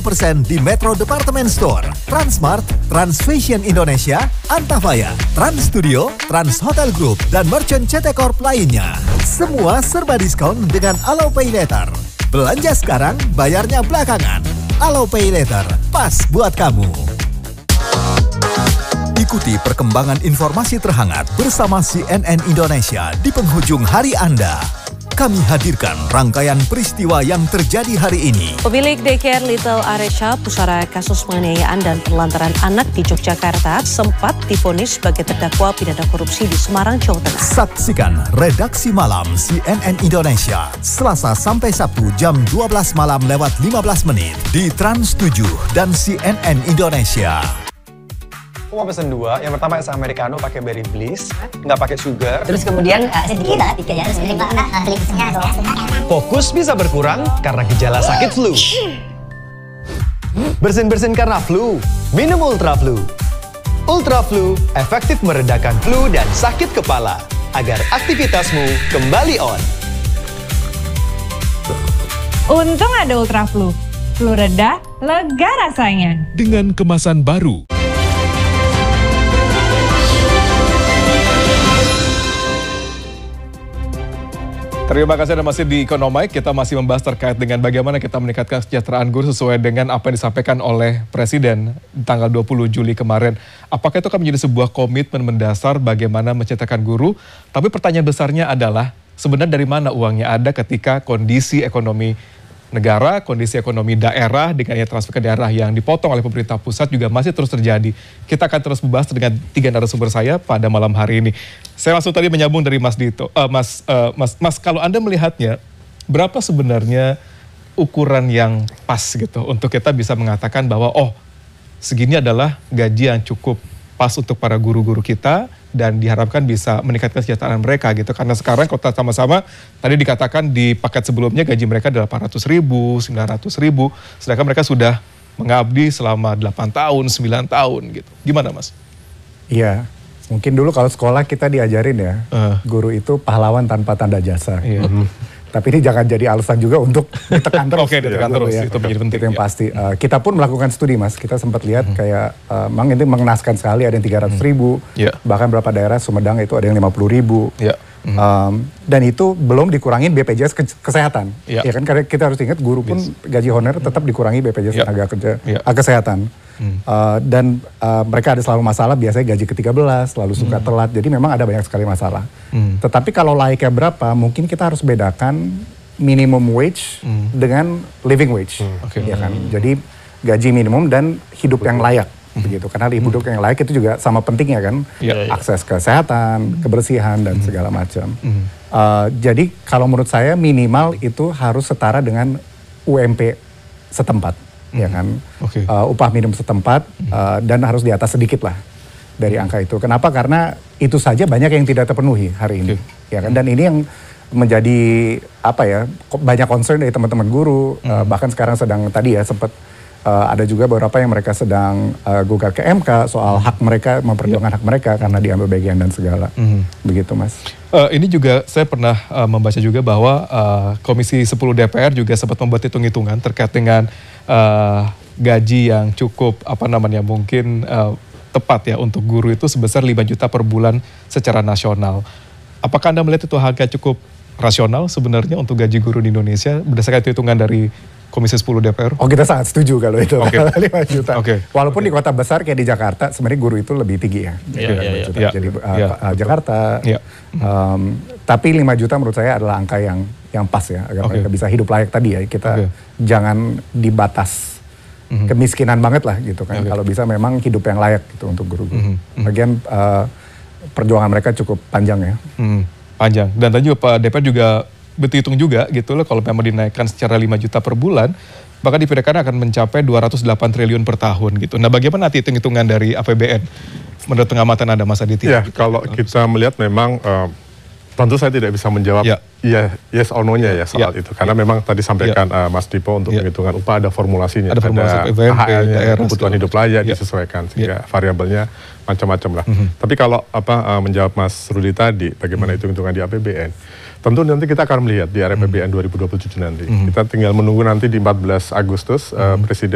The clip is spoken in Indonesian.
persen di Metro Department Store, Transmart, Trans Fashion Indonesia, Antafaya, Trans Studio, Trans Hotel Group, dan merchant CT Corp lainnya. Semua serba diskon dengan Alo Pay Later. Belanja sekarang, bayarnya belakangan. Alo Pay Later, pas buat kamu. Ikuti perkembangan informasi terhangat bersama CNN Indonesia di penghujung hari Anda. Kami hadirkan rangkaian peristiwa yang terjadi hari ini. Pemilik daycare Little Aresha, pusara kasus penganiayaan dan penelantaran anak di Yogyakarta, sempat divonis sebagai terdakwa pidana korupsi di Semarang, Jawa Tengah. Saksikan Redaksi Malam CNN Indonesia, Selasa sampai Sabtu jam 12 malam lewat 15 menit di Trans 7 dan CNN Indonesia. Aku mau pesen 2, yang pertama es americano pakai berry bliss, nggak pakai sugar. Terus kemudian sedikit lah, 3 jari sebenarnya. Fokus bisa berkurang karena gejala sakit flu. Bersin-bersin karena flu, minum Ultra Flu. Ultra Flu efektif meredakan flu dan sakit kepala agar aktivitasmu kembali on. Untung ada Ultra Flu. Flu reda, lega rasanya. Dengan kemasan baru. Terima kasih Anda masih di Ekonomik. Kita masih membahas terkait dengan bagaimana kita meningkatkan kesejahteraan guru sesuai dengan apa yang disampaikan oleh Presiden tanggal 20 Juli kemarin. Apakah itu akan menjadi sebuah komitmen mendasar bagaimana menciptakan guru? Tapi pertanyaan besarnya adalah sebenarnya dari mana uangnya ada ketika kondisi ekonomi negara, kondisi ekonomi daerah dengan transfer ke daerah yang dipotong oleh pemerintah pusat juga masih terus terjadi. Kita akan terus membahas dengan 3 narasumber saya pada malam hari ini. Saya langsung tadi menyambung dari Mas Dito. Mas, kalau Anda melihatnya, berapa sebenarnya ukuran yang pas gitu untuk kita bisa mengatakan bahwa segini adalah gaji yang cukup pas untuk para guru-guru kita dan diharapkan bisa meningkatkan kesejahteraan mereka gitu. Karena sekarang kalau kita sama-sama tadi dikatakan di paket sebelumnya gaji mereka 800.000, 900.000, sedangkan mereka sudah mengabdi selama 8 tahun, 9 tahun gitu. Gimana Mas? Iya, mungkin dulu kalau sekolah kita diajarin ya, guru itu pahlawan tanpa tanda jasa. Iya. Tapi ini jangan jadi alasan juga untuk ditekan terus. Oke, ditekan terus, ya. itu menjadi penting. Itu yang pasti. Kita pun melakukan studi Mas, kita sempat lihat kayak, memang ini mengenaskan sekali, ada yang 300.000, bahkan beberapa daerah Sumedang itu ada yang 50.000. Dan itu belum dikurangin BPJS Kesehatan. Ya kan, karena kita harus ingat guru pun gaji honorer tetap dikurangi BPJS Tenaga Kerja Kesehatan. Dan mereka ada selalu masalah, biasanya gaji ke-13, selalu suka telat, jadi memang ada banyak sekali masalah. Tetapi kalau laiknya berapa, mungkin kita harus bedakan minimum wage dengan living wage. Ya kan? Jadi gaji minimum dan hidup yang layak. Begitu, karena hidup yang layak itu juga sama pentingnya kan, akses kesehatan, kebersihan, dan segala macam. Jadi kalau menurut saya minimal itu harus setara dengan UMP setempat. Ya kan, upah minimum setempat dan harus di atas sedikit lah dari angka itu. Kenapa? Karena itu saja banyak yang tidak terpenuhi hari ini, ya kan. Dan ini yang menjadi banyak concern dari teman-teman guru. Bahkan sekarang sedang tadi ya sempat ada juga beberapa yang mereka sedang gugat ke MK soal hak mereka, memperjuangkan hak mereka karena diambil bagian dan segala. Begitu Mas. Ini juga saya pernah membaca juga bahwa Komisi 10 DPR juga sempat membuat hitung-hitungan terkait dengan gaji yang cukup mungkin tepat ya untuk guru itu sebesar 5 juta per bulan secara nasional. Apakah Anda melihat itu harga cukup rasional sebenarnya untuk gaji guru di Indonesia berdasarkan hitungan dari Komisi 10 DPR? Kita sangat setuju kalau itu 5 juta. Walaupun di kota besar kayak di Jakarta sebenarnya guru itu lebih tinggi ya. Jadi Jakarta. Tapi 5 juta menurut saya adalah angka yang pas ya, agar mereka bisa hidup layak tadi ya. Kita jangan dibatas kemiskinan banget lah gitu kan. Kalau bisa memang hidup yang layak gitu untuk guru-guru. Bagian perjuangan mereka cukup panjang ya. Panjang. Dan tadi juga Pak DPR juga berhitung juga gitu loh, kalau memang dinaikkan secara 5 juta per bulan, maka diperkirakan akan mencapai 208 triliun per tahun gitu. Nah, bagaimana nanti hitung-hitungan dari APBN menurut pengamatan Anda Mas Aditya? Ya, kalau kita melihat memang tentu saya tidak bisa menjawab yes or no-nya ya soal itu, karena memang tadi sampaikan Mas Dipo untuk penghitungan upah ada formulasinya, ada AHL-nya, kebutuhan hidup layak disesuaikan sehingga variabelnya macam-macam lah. Tapi kalau menjawab Mas Rudi tadi, bagaimana hitung-hitungan di APBN? Tentu nanti kita akan melihat di RPBN 2027 nanti. Kita tinggal menunggu nanti di 14 Agustus Presiden